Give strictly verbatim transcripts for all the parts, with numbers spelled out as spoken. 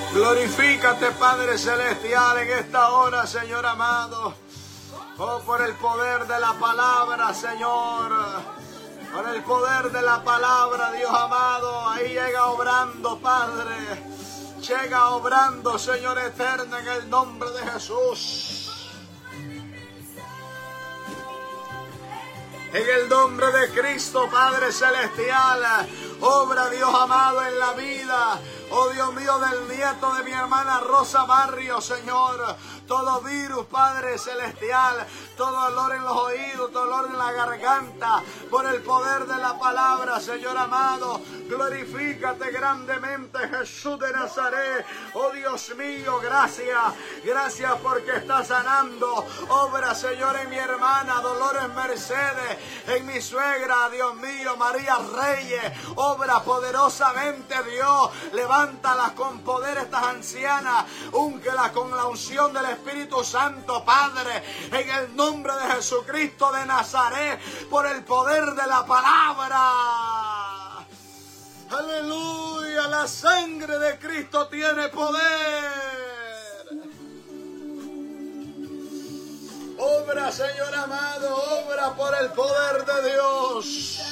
Glorifícate, Padre Celestial, en esta hora, Señor amado. Oh, por el poder de la palabra, Señor. Por el poder de la palabra, Dios amado. Ahí llega obrando, Padre. Llega obrando, Señor eterno, en el nombre de Jesús. En el nombre de Cristo, Padre Celestial. Obra, Dios amado, en la vida, oh Dios mío, del nieto de mi hermana Rosa Barrio, Señor. Todo virus, Padre Celestial, todo dolor en los oídos, todo dolor en la garganta, por el poder de la palabra, Señor amado. Glorifícate grandemente, Jesús de Nazaret. Oh Dios mío, gracias. Gracias porque está sanando. Obra, Señor, en mi hermana Dolores Mercedes, en mi suegra, Dios mío, María Reyes. Obra poderosamente, Dios. Levántalas con poder estas ancianas. Úngelas con la unción del Espíritu Santo, Padre. En el nombre de Jesucristo de Nazaret. Por el poder de la palabra. Aleluya. La sangre de Cristo tiene poder. Obra, Señor amado. Obra por el poder de Dios.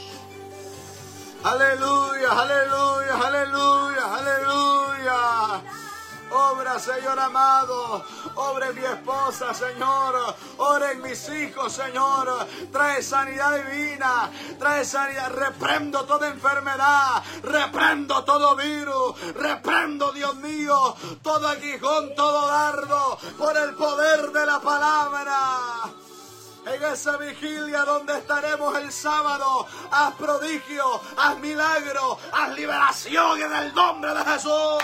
Aleluya, aleluya, aleluya, aleluya. Obra, Señor amado. Obra en mi esposa, Señor. Obra en mis hijos, Señor. Trae sanidad divina. Trae sanidad. Reprendo toda enfermedad. Reprendo todo virus. Reprendo, Dios mío, todo aguijón, todo dardo. Por el poder de la palabra. En esa vigilia donde estaremos el sábado, haz prodigio, haz milagro, haz liberación en el nombre de Jesús.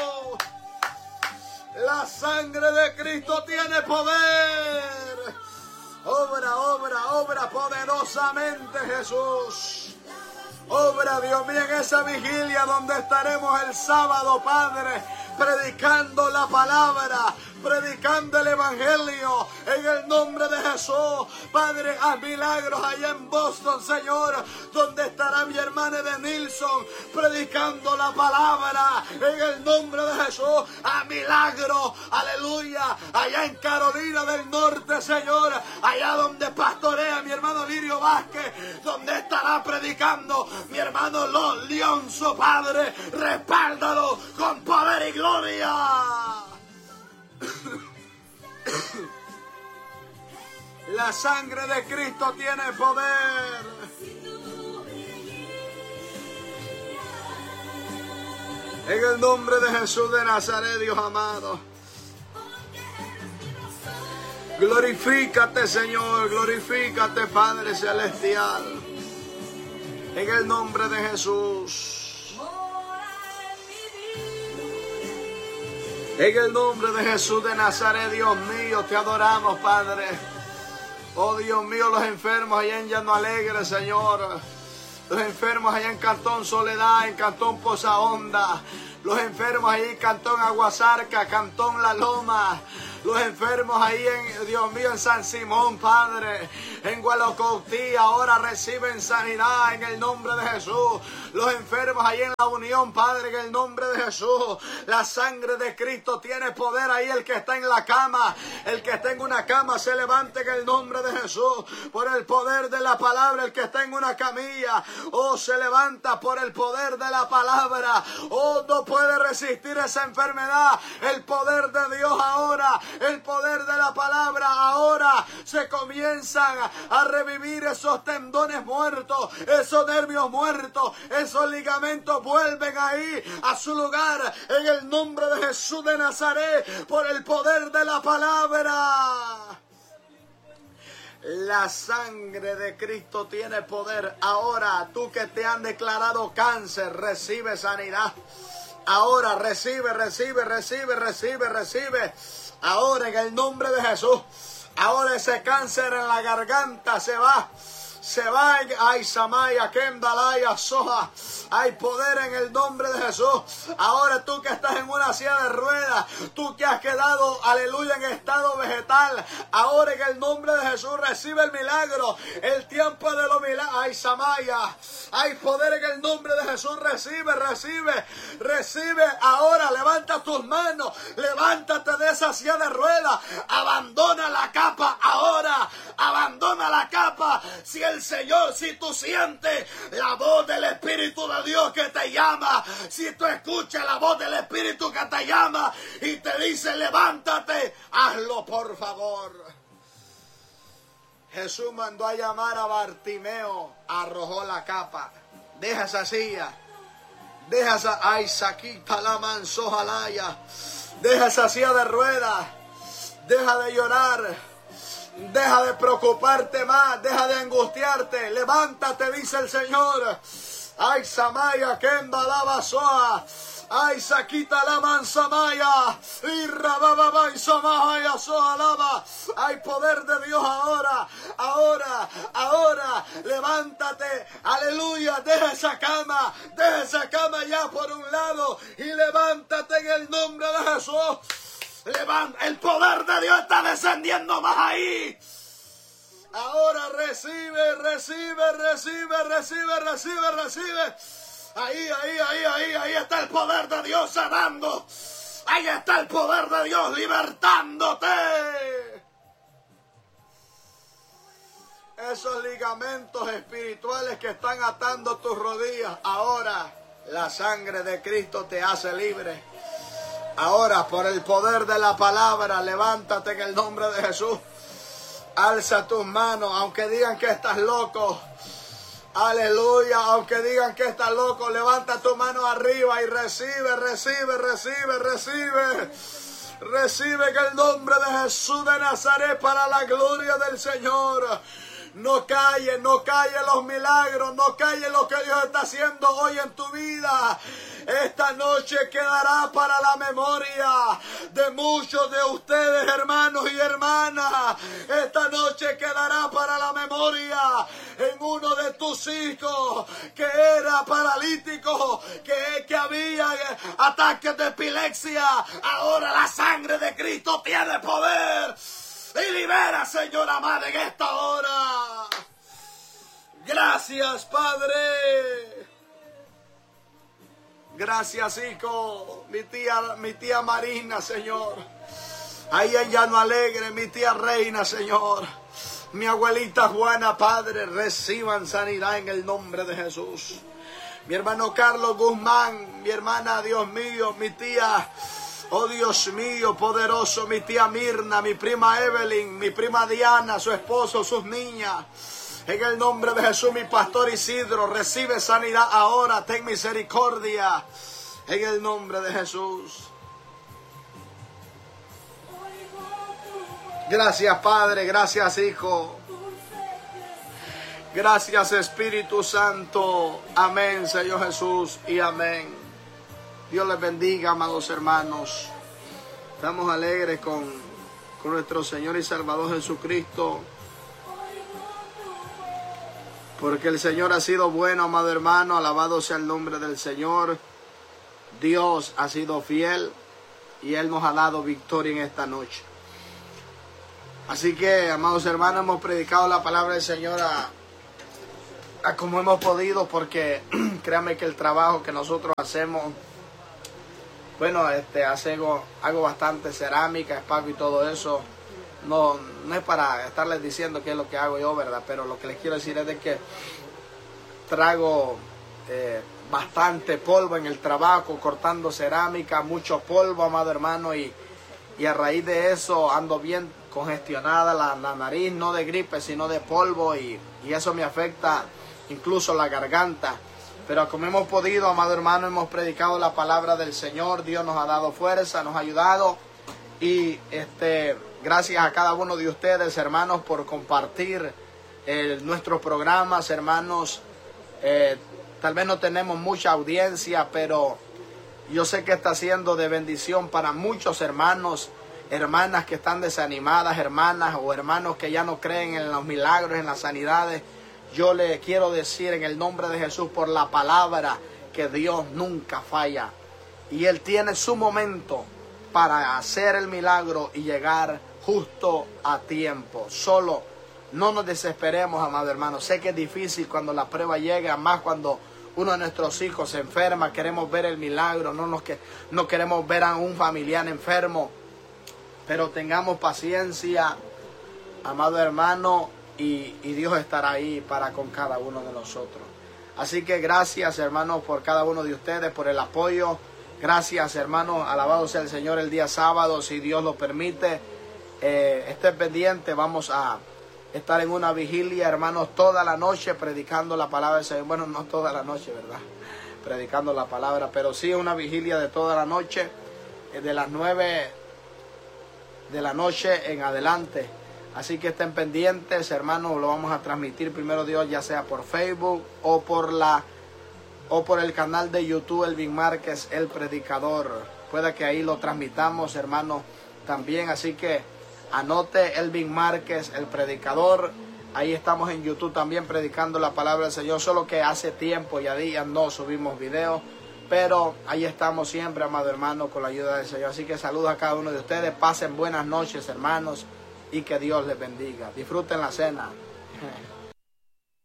La sangre de Cristo tiene poder. Obra, obra, obra poderosamente, Jesús. Obra, Dios mío, en esa vigilia donde estaremos el sábado, Padre, predicando la palabra, predicando el evangelio en el nombre de Jesús. Padre, haz milagros allá en Boston, Señor, donde estará mi hermana de Nilsson predicando la palabra en el nombre de Jesús. Haz milagros, aleluya, allá en Carolina del Norte, Señor, allá donde pastorea mi hermano Lirio Vázquez, donde estará predicando mi hermano Lionzo, Padre, respáldalo con poder y gloria. La sangre de Cristo tiene poder. En el nombre de Jesús de Nazaret, Dios amado. Glorifícate, Señor, glorifícate, Padre Celestial. En el nombre de Jesús. En el nombre de Jesús de Nazaret, Dios mío, te adoramos, Padre. Oh, Dios mío, los enfermos allá en Llano Alegre, Señor. Los enfermos allá en Cantón Soledad, en Cantón Poza Honda. Los enfermos ahí en Cantón Aguasarca, Cantón La Loma. Los enfermos ahí en, Dios mío, en San Simón, Padre, en Gualocotí, ahora reciben sanidad en el nombre de Jesús. Los enfermos ahí en La Unión, Padre, en el nombre de Jesús. La sangre de Cristo tiene poder ahí. El que está en la cama, el que está en una cama, se levante en el nombre de Jesús. Por el poder de la palabra, el que está en una camilla, oh, se levanta por el poder de la palabra. Oh, no puede resistir esa enfermedad. El poder de Dios ahora, el poder de la palabra ahora, se comienzan a revivir esos tendones muertos, esos nervios muertos, esos ligamentos vuelven ahí a su lugar en el nombre de Jesús de Nazaret, por el poder de la palabra. La sangre de Cristo tiene poder. Ahora, tú que te han declarado cáncer, recibe sanidad. Ahora recibe, recibe, recibe, recibe, recibe. Ahora en el nombre de Jesús. Ahora ese cáncer en la garganta se va. se va. Ay, Samaya, Kendalaya, Soja. Hay poder en el nombre de Jesús. Ahora tú que estás en una silla de ruedas, tú que has quedado, aleluya, en estado vegetal, ahora en el nombre de Jesús recibe el milagro. El tiempo de los milagros. Ay, Samaya. Hay poder en el nombre de Jesús. Recibe, recibe, recibe. Ahora levanta tus manos. Levántate de esa silla de ruedas. Abandona la capa ahora. Abandona la capa. Si el Señor, si tú sientes la voz del Espíritu de Dios que te llama, si tú escuchas la voz del Espíritu que te llama y te dice levántate, hazlo por favor. Jesús mandó a llamar a Bartimeo, arrojó la capa, deja esa silla, deja esa, ay, saquita la manso jalaya, deja esa silla de ruedas, deja de llorar. Deja de preocuparte más, deja de angustiarte, levántate, dice el Señor. Ay, Samaya, Kenda lava soa. Ay, Saquita la mansamaya. Y rababa y samaya soa lava. Hay poder de Dios ahora, ahora, ahora. Levántate, aleluya, deja esa cama, deja esa cama ya por un lado y levántate en el nombre de Jesús. Levanta, el poder de Dios está descendiendo más ahí. Ahora recibe, recibe, recibe, recibe, recibe, recibe. Ahí, ahí, ahí, ahí, ahí está el poder de Dios sanando. Ahí está el poder de Dios libertándote. Esos ligamentos espirituales que están atando tus rodillas, ahora la sangre de Cristo te hace libre. Ahora, por el poder de la palabra, levántate en el nombre de Jesús. Alza tus manos, aunque digan que estás loco. Aleluya, aunque digan que estás loco, levanta tu mano arriba y recibe, recibe, recibe, recibe. Recibe en el nombre de Jesús de Nazaret para la gloria del Señor. No calles, no calles los milagros, no calles lo que Dios está haciendo hoy en tu vida. Esta noche quedará para la memoria de muchos de ustedes, hermanos y hermanas. Esta noche quedará para la memoria en uno de tus hijos que era paralítico, que, que había ataques de epilepsia. Ahora la sangre de Cristo tiene poder. Y libera, Señor amado, en esta hora. Gracias, Padre. Gracias, hijo. Mi tía, mi tía Marina, Señor. Ahí en Llano Alegre, mi tía Reina, Señor. Mi abuelita Juana, Padre, reciban sanidad en el nombre de Jesús. Mi hermano Carlos Guzmán, mi hermana, Dios mío, mi tía... Oh Dios mío, poderoso, mi tía Mirna, mi prima Evelyn, mi prima Diana, su esposo, sus niñas. En el nombre de Jesús, mi pastor Isidro, recibe sanidad ahora, ten misericordia. En el nombre de Jesús. Gracias, Padre, gracias, Hijo. Gracias, Espíritu Santo. Amén, Señor Jesús, y amén. Dios les bendiga, amados hermanos. Estamos alegres con, con nuestro Señor y Salvador Jesucristo. Porque el Señor ha sido bueno, amado hermano. Alabado sea el nombre del Señor. Dios ha sido fiel y Él nos ha dado victoria en esta noche. Así que, amados hermanos, hemos predicado la palabra del Señor a, a como hemos podido. Porque créanme que el trabajo que nosotros hacemos... Bueno, este, hago, hago bastante cerámica, espacio y todo eso. No, no es para estarles diciendo qué es lo que hago yo, ¿verdad? Pero lo que les quiero decir es de que trago eh, bastante polvo en el trabajo, cortando cerámica, mucho polvo, amado hermano. Y, y a raíz de eso ando bien congestionada la, la nariz, no de gripe, sino de polvo. Y, y eso me afecta incluso la garganta. Pero como hemos podido, amado hermano, hemos predicado la palabra del Señor. Dios nos ha dado fuerza, nos ha ayudado. Y este, gracias a cada uno de ustedes, hermanos, por compartir eh, nuestros programas, hermanos. Eh, tal vez no tenemos mucha audiencia, pero yo sé que está siendo de bendición para muchos hermanos, hermanas que están desanimadas, hermanas o hermanos que ya no creen en los milagros, en las sanidades. yo le quiero decir en el nombre de Jesús, por la palabra, que Dios nunca falla. Y Él tiene su momento para hacer el milagro y llegar justo a tiempo. Solo no nos desesperemos, amado hermano. Sé que es difícil cuando la prueba llega, más cuando uno de nuestros hijos se enferma. Queremos ver el milagro, no, nos que, no queremos ver a un familiar enfermo. Pero tengamos paciencia, amado hermano, y, y Dios estará ahí para con cada uno de nosotros. Así que gracias, hermanos, por cada uno de ustedes, por el apoyo. Gracias, hermanos. Alabado sea el Señor el día sábado, si Dios lo permite. Eh, estén pendientes, vamos a estar en una vigilia, hermanos, toda la noche predicando la palabra del Señor. Bueno, no toda la noche, ¿verdad? Predicando la palabra, pero sí una vigilia de toda la noche, eh, de las nueve de la noche en adelante. Así que estén pendientes, hermanos. Lo vamos a transmitir primero Dios, ya sea por Facebook o por la o por el canal de YouTube Elvin Márquez el Predicador. Puede que ahí lo transmitamos, hermanos, también. Así que anote Elvin Márquez el Predicador. Ahí estamos en YouTube también predicando la palabra del Señor. Solo que hace tiempo y a días no subimos videos, pero ahí estamos siempre, amado hermano, con la ayuda del Señor. Así que saludos a cada uno de ustedes. Pasen buenas noches, hermanos, y que Dios les bendiga. Disfruten la cena.